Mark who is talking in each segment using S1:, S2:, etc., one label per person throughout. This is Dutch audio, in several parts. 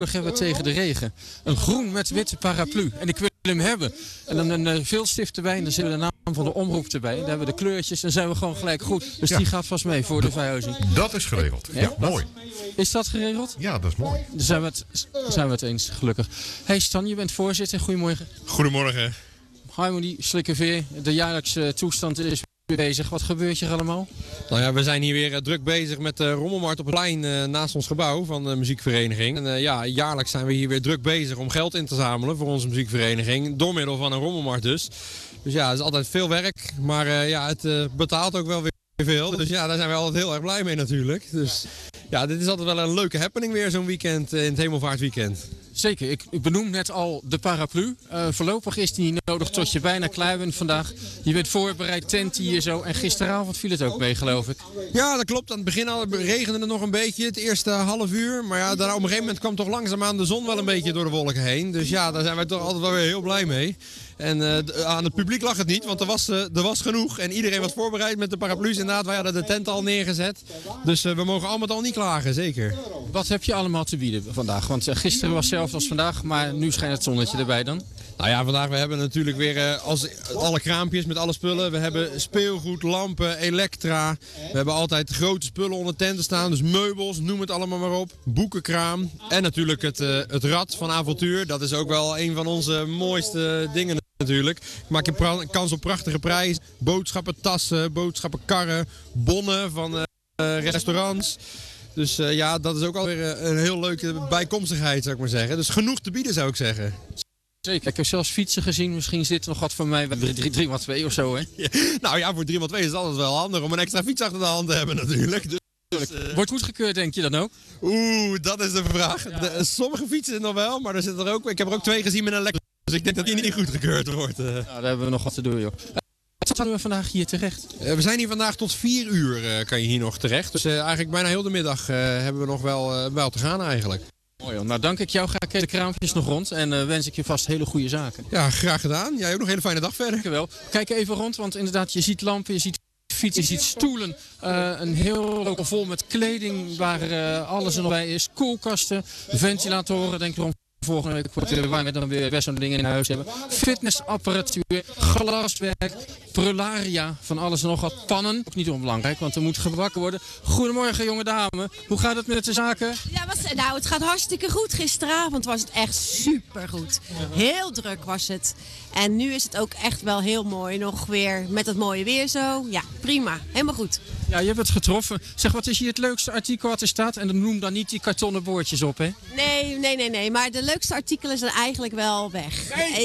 S1: hebben we tegen de regen. Een groen met witte paraplu. En ik wil hem hebben. En dan een viltstift erbij. En dan zetten we de naam van de omroep erbij. Dan hebben we de kleurtjes. En zijn we gewoon gelijk goed. Dus die gaat vast mee voor de verhuizing.
S2: Dat is geregeld. Ja, mooi.
S1: Is dat geregeld?
S2: Ja, dat is mooi.
S1: Dan zijn we het eens, gelukkig. Hey Stan, je bent voorzitter. Goedemorgen.
S3: Goedemorgen.
S1: Harmonie, Slikkerveer. De jaarlijkse toestand is weer bezig. Wat gebeurt hier allemaal?
S3: Nou ja, we zijn hier weer druk bezig met de rommelmarkt op het plein naast ons gebouw van de muziekvereniging. En jaarlijks zijn we hier weer druk bezig om geld in te zamelen voor onze muziekvereniging. Door middel van een rommelmarkt dus. Dus ja, het is altijd veel werk. Maar het betaalt ook wel weer veel. Dus ja, daar zijn we altijd heel erg blij mee natuurlijk. Dus ja, dit is altijd wel een leuke happening weer zo'n weekend in het Hemelvaartweekend.
S1: Zeker, ik benoem net al de paraplu. Voorlopig is die niet nodig tot je bijna klaar bent vandaag. Je bent voorbereid, tent hier zo. En gisteravond viel het ook mee, geloof ik.
S3: Ja, dat klopt. Aan het begin regende het nog een beetje, het eerste half uur. Maar ja, daar op een gegeven moment kwam toch langzaamaan de zon wel een beetje door de wolken heen. Dus ja, daar zijn wij toch altijd wel weer heel blij mee. En aan het publiek lag het niet, want er was genoeg. En iedereen was voorbereid met de paraplu's. Inderdaad, wij hadden de tent al neergezet. Dus we mogen allemaal niet klagen, zeker.
S1: Wat heb je allemaal te bieden vandaag? Want gisteren was hetzelfde als vandaag, maar nu schijnt het zonnetje erbij dan.
S3: Nou ja, vandaag we hebben natuurlijk weer alle kraampjes met alle spullen. We hebben speelgoed, lampen, elektra. We hebben altijd grote spullen onder tenten staan. Dus meubels, noem het allemaal maar op. Boekenkraam. En natuurlijk het rad van avontuur. Dat is ook wel een van onze mooiste dingen natuurlijk. Maak je kans op prachtige prijs. Boodschappettassen, boodschappenkarren, bonnen van restaurants. Dus ja, dat is ook alweer een heel leuke bijkomstigheid, zou ik maar zeggen. Dus genoeg te bieden, zou ik zeggen.
S1: Zeker. Ik heb zelfs fietsen gezien. Misschien zit er nog wat van mij bij 3x2 of zo, hè?
S3: Ja, nou ja, voor 3x2 is het altijd wel handig om een extra fiets achter de hand te hebben natuurlijk. Dus,
S1: wordt goedgekeurd, denk je dan ook?
S3: Oeh, dat is de vraag. Sommige fietsen nog wel, maar ik heb er ook 2 gezien met een lekker. Dus ik denk dat die niet goedgekeurd wordt.
S1: Nou, daar hebben we nog wat te doen, joh. Wat zouden we vandaag hier terecht?
S3: We zijn hier vandaag tot 4 uur kan je hier nog terecht. Dus eigenlijk bijna heel de middag hebben we nog wel te gaan eigenlijk.
S1: Mooi hoor. Nou, dank ik jou. Ga ik de kraampjes nog rond en wens ik je vast hele goede zaken.
S3: Ja, graag gedaan. Jij ook nog een hele fijne dag verder.
S1: Dankjewel. Kijk even rond, want inderdaad, je ziet lampen, je ziet fietsen, je ziet stoelen. Een heel lokaal vol met kleding waar alles er nog bij is. Koelkasten, ventilatoren, denk erom. Volgende week waar we dan weer best zo'n dingen in huis hebben. Fitnessapparatuur, glaswerk, prularia, van alles en nog wat. Pannen, ook niet onbelangrijk, want er moet gebakken worden. Goedemorgen jonge dame, hoe gaat het met de zaken?
S4: Ja, het gaat hartstikke goed. Gisteravond was het echt supergoed. Heel druk was het. En nu is het ook echt wel heel mooi. Nog weer met het mooie weer zo. Ja, prima. Helemaal goed.
S1: Ja, je hebt het getroffen. Zeg, wat is hier het leukste artikel wat er staat? En dan noem dan niet die kartonnen boordjes op, hè?
S4: Nee. Maar de leukste artikelen zijn eigenlijk wel weg. Nee.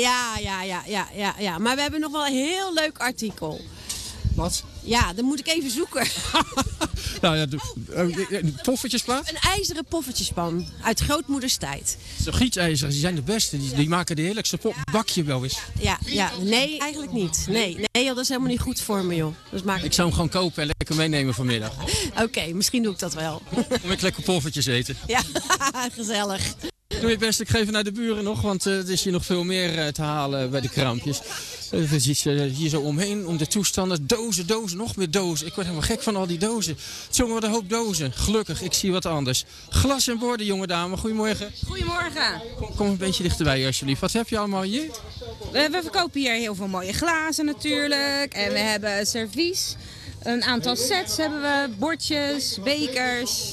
S4: Ja. Maar we hebben nog wel een heel leuk artikel.
S1: Wat?
S4: Ja, dan moet ik even zoeken.
S1: Nou ja, poffertjesplaat?
S4: Een ijzeren poffertjespan uit grootmoeders tijd.
S1: Zo gietijzers, die zijn de beste. Die maken de heerlijkste Bak je wel eens?
S4: Ja. Nee, eigenlijk niet. Nee, joh, dat is helemaal niet goed voor me, joh. Dus
S1: ik zou hem gewoon kopen en lekker meenemen vanmiddag.
S4: Oké, misschien doe ik dat wel.
S1: Kom ik lekker poffertjes eten.
S4: Ja, gezellig.
S1: Doe je best, ik geef naar de buren nog, want er is hier nog veel meer te halen bij de kraampjes. Hier zo omheen, om de toestanden. Dozen, nog meer dozen. Ik word helemaal gek van al die dozen. Jongen, wat een hoop dozen. Gelukkig, ik zie wat anders. Glas en borden, jonge dame. Goedemorgen.
S5: Goedemorgen.
S1: Kom een beetje dichterbij, alsjeblieft. Wat heb je allemaal hier?
S5: We verkopen hier heel veel mooie glazen natuurlijk. En we hebben servies. Een aantal sets hebben we. Bordjes, bekers.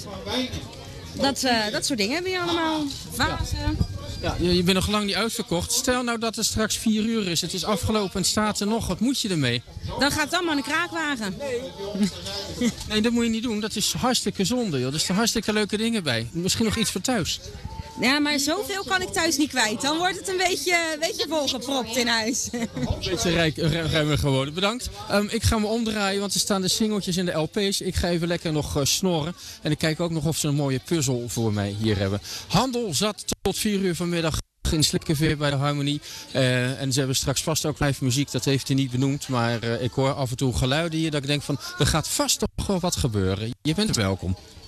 S5: Dat soort dingen hebben we hier allemaal. Vazen.
S1: Ja, je bent nog lang niet uitverkocht. Stel nou dat het straks 4 uur is. Het is afgelopen en het staat er nog. Wat moet je ermee?
S5: Dan gaat het allemaal in de kraakwagen.
S1: Nee, dat moet je niet doen. Dat is hartstikke zonde, joh. Er staan hartstikke leuke dingen bij. Misschien nog iets voor thuis.
S5: Ja, maar zoveel kan ik thuis niet kwijt. Dan wordt het een beetje volgepropt in huis.
S1: Een beetje ruimer geworden. Bedankt. Ik ga me omdraaien, want er staan de singeltjes en de LP's. Ik ga even lekker nog snorren. En ik kijk ook nog of ze een mooie puzzel voor mij hier hebben. Handel zat tot 4 uur vanmiddag in Slikkerveer bij de Harmonie. En ze hebben straks vast ook live muziek. Dat heeft hij niet benoemd. Maar ik hoor af en toe geluiden hier dat ik denk van, er gaat vast toch wel wat gebeuren. Je bent welkom.